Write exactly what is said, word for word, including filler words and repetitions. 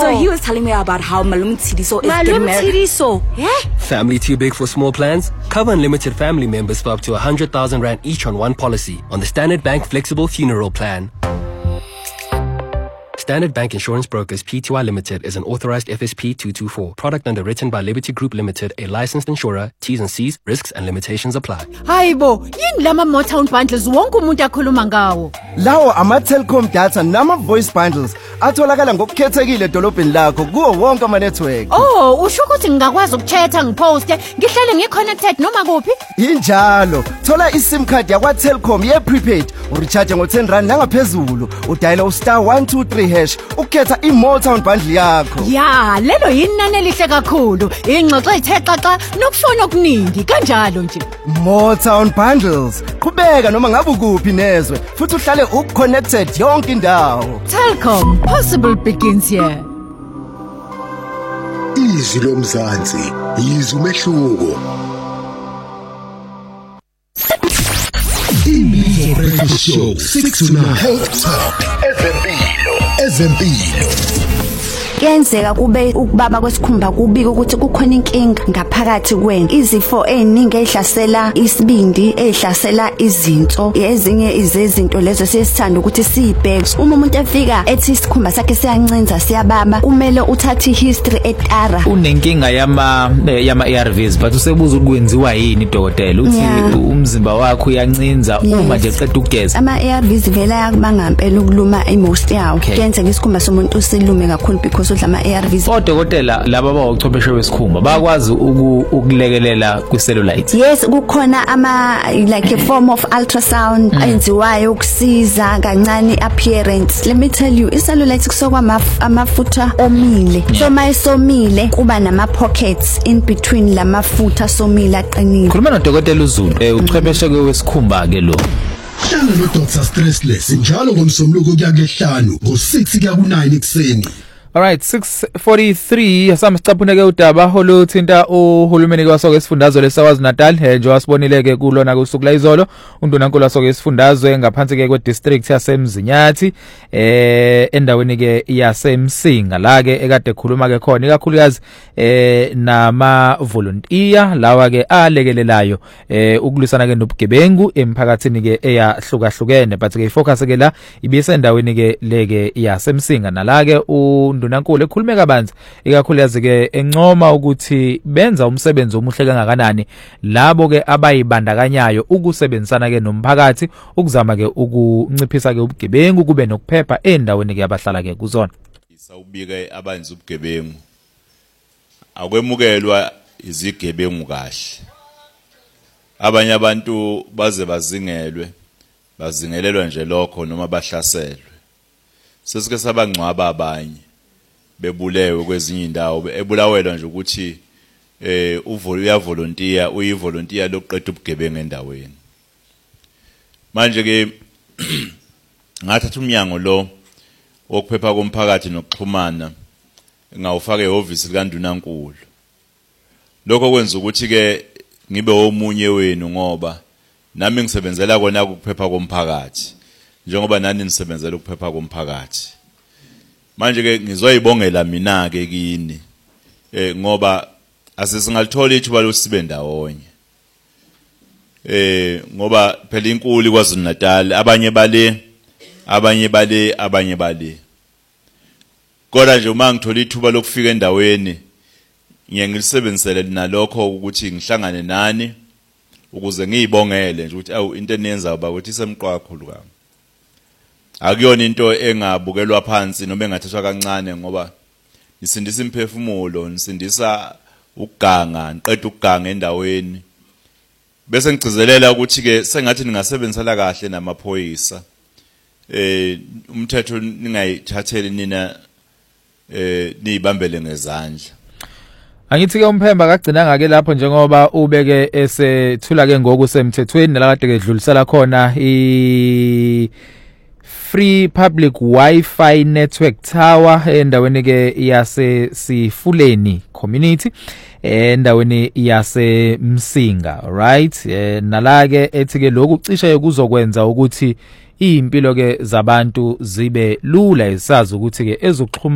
So he was telling me about how Malum Tidiso is getting married. Tidiso? Yeah? Family too big for small plans? Cover Unlimited family members for up to one hundred thousand rand each on one policy on the Standard Bank Flexible Funeral Plan. Standard Bank Insurance Brokers Pty Limited is an authorized F S P two twenty-four. Product underwritten by Liberty Group Limited, a licensed insurer. T's and C's, risks and limitations apply. Hayibo, yini lama Motown bundles wonke umuntu akhuluma ngawo? Lawo ama Telkom data nama voice bundles atholakala ngokukhethekile edolobheni lakho kuwo wonke ama network. Oh, usho ukuthi ngingakwazi ukuthetha ngiposte, ngihlele ngiconnected noma kuphi? Injalo, thola iSIM card yakwa Telkom ye prepaid, urecharge ngo ten rand nangaphezulu, udial u star one two three hash ukhetha iMotown bundle yakho. Ya, lelo yinani elihle kakhulu. Ingxoxo ethe xaxa nokushona okuningi kanjalo nje. Motown bundles. Kubeka noma ngabe ukuphi nezwe, futhi uhlale uconnected yonke indawo. Telkom, possible begins here. Izwi lomzansi, izwi umehluko. Imizwa Breakfast Show six to nine Health Talk. Ezempilo. Ezempilo. Kuyenzeka kube ukubaba kwesikhumba kubika ukuthi kukhona inkinga ngaphakathi kwena. Izifo eziningi ezihlasela isibindi, ezihlasela izinso, ezinye izezinto lezo sesithanda ukuthi sibheke. Uma umuntu efika ethi isikhumba sakhe siyancinza siyababa, kumele uthathe history etara. Unenkinga yama yama A R Vs, but usebuza ukwenziwa yini dokotela? Uthi umzimba wakho uyancinza uma nje qeda ukugeza. Ama A R Vs vela yakubanga ngempela ukuluma emost yawo. Kuyenzeka isikhumba somuntu silume kakhulu because udlama A R Vs. Odokotela laba abawochwepheshe besikhumba bakwazi ukulekelela kwi-cellulite. Yes, kukhona ama like a form of ultrasound ayenziwayo ukusiza kancane appearance. Let me tell you, i-cellulite kusokwa amafutha omile. So mayisomile kuba nama pockets in between lamafutha somile aqinile. Khuluma nodokotela uZulu, uchwepheshe kwesikhumba ke lo. Hlala no Doctor Stressless njalo ngomsombuluko kuya kehlanu ngo six kuya ku nine ekseni. Alright, six forty-three asama sicaphuneke udaba oluthinta uhulumeni kwasoke isifundazwe leSwazi Natal nje wasibonileke kulona kusuku la izolo undunankulu wasoke isifundazwe ngaphansi ke kwe district yaseMzinyathi eh endaweni ke yaseMsinga la ke ekade khuluma ke khona ikakhulukazi eh nama volunteer lawa ke alekelelayo eh ukulwisana ke nobugebengu emphakathini ke eyahlukahlukene but ke ifocus ke la ibisendaweni ke leke yaseMsinga nala ke undunankulu ekhulume kabanzi ikakhulukazi ke encoma ukuthi benza umsebenzi omuhle kangakanani labo ke abayibandakanyayo ukusebenzisana ke nomphakathi ukuzama ke ukunciphisa ke ubugebengu kube nokuphepha endaweni ke abahlala ke kuzona. Isawubike abanzi ubugebengu akwemukelwa izigebengu kahle. Abanye abantu baze bazingelwe bazingelelwa nje lokho noma bahlaselwe. Sesike sabangcwaba abanye bebulewe kwezinye indawo ebulawelwa nje ukuthi eh uya volunteer uyi volunteer lokuqeda ubugebengu endaweni. Manje ke ngathatha umnyango lo wokuphepha komphakathi nokuxhumana ngawufaka ehhovisi likaNdunankulu. Lokho kwenza ukuthi ke ngibe omunye wenu ngoba nami ngisebenzela kona ukuphepha komphakathi njengoba nani nisebenzela ukuphepha komphakathi. Manje ke ngizoyibongela mina ke kini eh ngoba asisingalithola ithuba losibe ndawonye. Eh ngoba phela inkulu kwaZulu Natal abanye bale abanye bale abanye bale. Kodwa nje uma ngithola ithuba lokufika endaweni ngiyengilisebenzisele nalokho ukuthi ngihlangane nani ukuze ngiyibongele nje ukuthi awu into eniyenza uba ukuthi isemqwakho lukami. Akuyona into engabukelwa phansi noma engathethwa kancane ngoba nisindisa imphefumulo nisindisa ukuganga niqeda ukuganga endaweni bese ngicizelela ukuthi ke sengathi ningasebenzisela kahle namaphoyisa eh umthetho ningayithatheli nina eh nizibambele ngezandla. Angithi ke umphemba kagcina ngake lapho njengoba ubeke esethula ke ngokusemthethweni nalakade kedlulisela khona i Free Public Wi-Fi Network Tower endaweni ke yase Sifuleni community endaweni yase Msinga, right? E, nalake ethi ke lokhu cishe kuzokwenza ukuthi impilo ke zabantu zibe lula isazi ukuthi ke ezokuxhuma